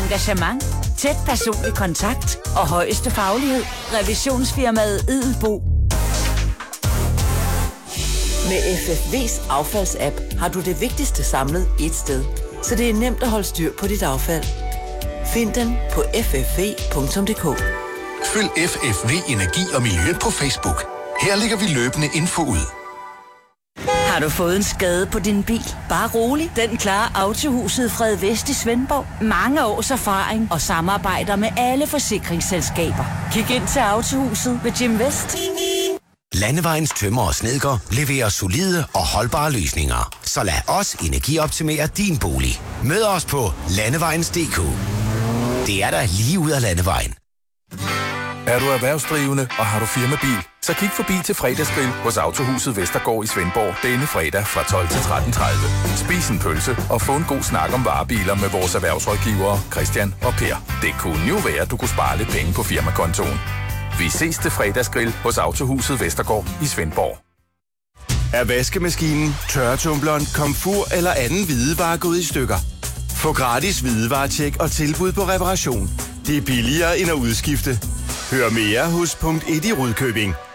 Engagement, tæt personlig kontakt og højeste faglighed. Revisionsfirmaet Edelbo. Med FFV's affaldsapp har du det vigtigste samlet ét sted, så det er nemt at holde styr på dit affald. Find den på ffv.dk. Følg FFV Energi og Miljø på Facebook. Her lægger vi løbende info ud. Har du fået en skade på din bil? Bare rolig. Den klarer Autohuset Fred Vest i Svendborg. Mange års erfaring og samarbejder med alle forsikringsselskaber. Kig ind til Autohuset ved Jim Vest. Landevejens tømmer og snedker leverer solide og holdbare løsninger. Så lad os energioptimere din bolig. Mød os på landevejens.dk. Det er der lige ud af landevejen. Er du erhvervsdrivende, og har du firmabil, så kig forbi til fredagsgrill hos Autohuset Vestergaard i Svendborg denne fredag fra 12 til 13.30. Spis en pølse og få en god snak om varebiler med vores erhvervsrådgivere Christian og Per. Det kunne jo være, at du kunne spare lidt penge på firmakontoen. Vi ses til fredagsgrill hos Autohuset Vestergaard i Svendborg. Er vaskemaskinen, tørretumbleren, komfur eller anden hvidevare gået i stykker? Få gratis hvidevaretjek og tilbud på reparation. Det er billigere end at udskifte. Hør mere hos Punkt 1 i Rudkøbing.